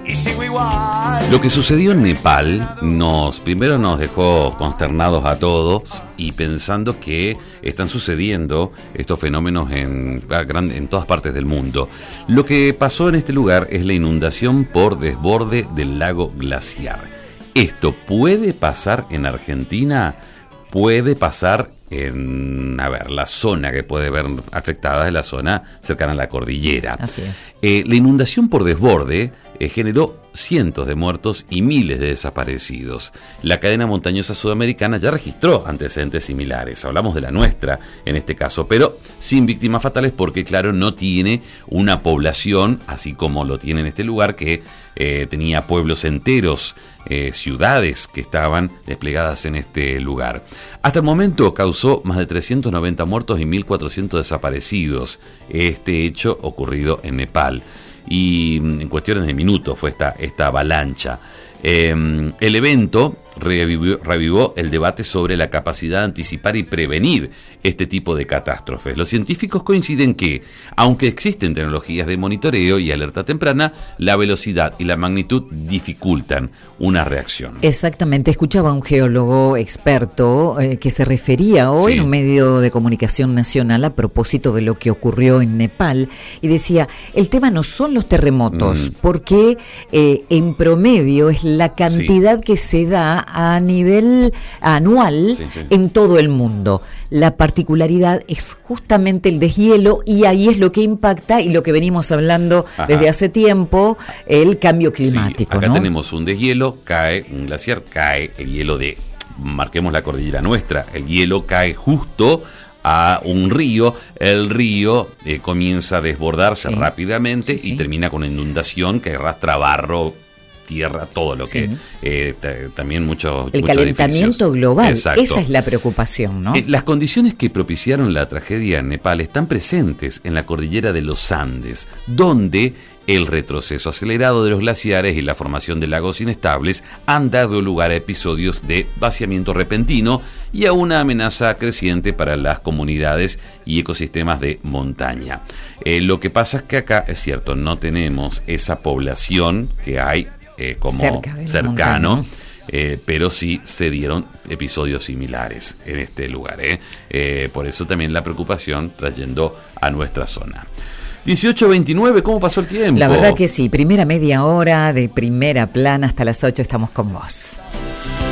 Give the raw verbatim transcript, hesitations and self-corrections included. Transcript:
y sigo igual. Lo que sucedió en Nepal nos primero nos dejó consternados a todos y pensando que están sucediendo estos fenómenos en, en todas partes del mundo. Lo que pasó en este lugar es la inundación por desborde del lago glaciar. ¿Esto puede pasar en Argentina? Puede pasar en, a ver, la zona que puede ver afectada es la zona cercana a la cordillera. Así es. Eh, la inundación por desborde eh, generó cientos de muertos y miles de desaparecidos. La cadena montañosa sudamericana ya registró antecedentes similares. Hablamos de la nuestra en este caso, pero sin víctimas fatales porque, claro, no tiene una población, así como lo tiene en este lugar, que eh, tenía pueblos enteros, eh, ciudades que estaban desplegadas en este lugar. Hasta el momento causó más de trescientos noventa muertos y mil cuatrocientos desaparecidos. Este hecho ocurrido en Nepal. Y en cuestiones de minutos fue esta, esta avalancha. Eh, el evento revivió, revivó el debate sobre la capacidad de anticipar y prevenir este tipo de catástrofes. Los científicos coinciden que, aunque existen tecnologías de monitoreo y alerta temprana, la velocidad y la magnitud dificultan una reacción. Exactamente, escuchaba a un geólogo experto eh, que se refería hoy sí. en un medio de comunicación nacional a propósito de lo que ocurrió en Nepal y decía, el tema no son los terremotos, mm. porque eh, en promedio es la cantidad sí. que se da a nivel anual sí, sí. en todo el mundo. La particularidad es justamente el deshielo y ahí es lo que impacta y lo que venimos hablando Ajá. desde hace tiempo, el cambio climático. Sí, acá ¿no? tenemos un deshielo, cae un glaciar, cae el hielo de, marquemos la cordillera nuestra, el hielo cae justo a un río, el río eh, comienza a desbordarse sí. rápidamente sí, sí. y termina con una inundación que arrastra barro, tierra, todo lo sí. que eh, t- también muchos el muchos calentamiento edificios. global. Exacto. Esa es la preocupación, ¿no? Eh, las condiciones que propiciaron la tragedia en Nepal están presentes en la cordillera de los Andes, donde el retroceso acelerado de los glaciares y la formación de lagos inestables han dado lugar a episodios de vaciamiento repentino y a una amenaza creciente para las comunidades y ecosistemas de montaña. Eh, lo que pasa es que acá, es cierto, no tenemos esa población que hay Eh, como cercano, eh, pero sí se dieron episodios similares en este lugar. Eh. Eh, por eso también la preocupación trayendo a nuestra zona. dieciocho veintinueve, ¿cómo pasó el tiempo? La verdad que sí, primera media hora de Primera Plana hasta las ocho estamos con vos.